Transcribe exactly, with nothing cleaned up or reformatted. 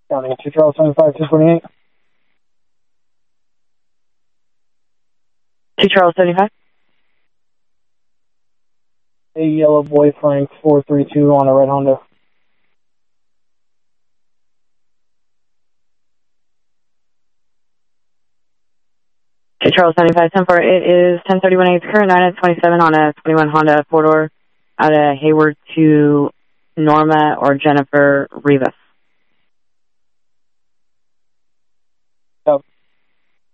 County two Charles seventy-five, two twenty-eight. two Charles seventy-five. A yellow boy Frank four three two on a red Honda. two Charles seventy-five, ten four. It is ten thirty-one eighth current, nine at twenty-seven on a twenty-one Honda four-door out of Hayward to Norma or Jennifer Rivas.